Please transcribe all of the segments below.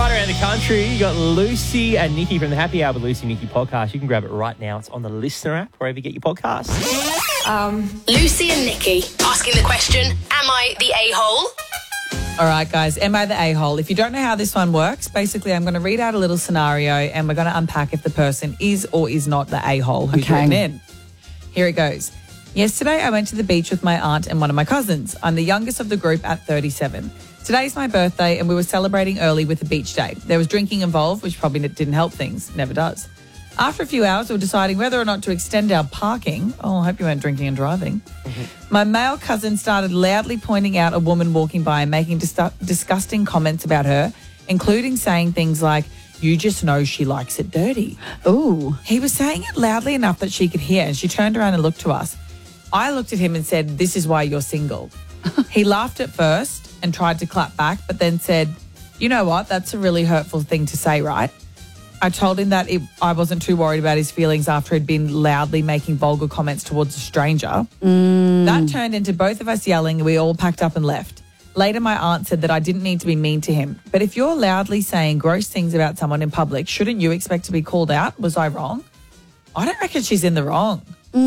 Right around the country, you got Lucy and Nikki from the Happy Hour with Lucy and Nikki podcast. You can grab it right now. It's on the Listener app, wherever you get your podcasts. Lucy and Nikki asking the question, am I the a-hole? All right, guys, am I the a-hole? If you don't know how this one works, basically I'm going to read out a little scenario and we're going to unpack if the person is or is not the a-hole who's written in. Here it goes. Yesterday I went to the beach with my aunt and one of my cousins. I'm the youngest of the group at 37. Today's my birthday and we were celebrating early with a beach day. There was drinking involved, which probably didn't help things. Never does. After a few hours, we were deciding whether or not to extend our parking. Oh, I hope you weren't drinking and driving. My male cousin started loudly pointing out a woman walking by and making disgusting comments about her, including saying things like, "You just know she likes it dirty." Ooh. He was saying it loudly enough that she could hear, and she turned around and looked to us. I looked at him and said, "This is why you're single." He laughed at first and tried to clap back, but then said, "You know what? That's a really hurtful thing to say, right?" I told him that I wasn't too worried about his feelings after he'd been loudly making vulgar comments towards a stranger. That turned into both of us yelling, and we all packed up and left. Later, my aunt said that I didn't need to be mean to him. But if you're loudly saying gross things about someone in public, shouldn't you expect to be called out? Was I wrong? I don't reckon she's in the wrong.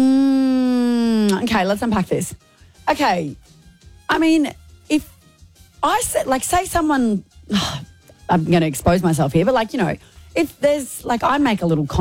Okay, let's unpack this. Okay, I mean, if I said, say someone, I'm going to expose myself here, but if there's, I make a little comment